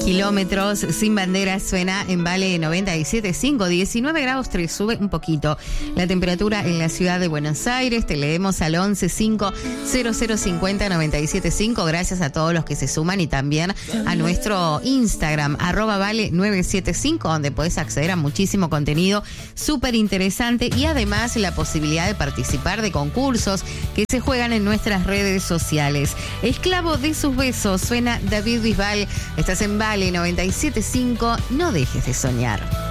Kilómetros sin banderas suena en Vale 97.5, 19 grados 3, sube un poquito. La temperatura en la ciudad de Buenos Aires, te leemos al 11505097.5. Gracias a todos los que se suman y también a nuestro Instagram, @vale975, donde puedes acceder a muchísimo contenido súper interesante y además la posibilidad de participar de concursos que se juegan en nuestras redes sociales. Esclavo de sus besos, suena David Bisbal. Estás en Vale 97.5, no dejes de soñar.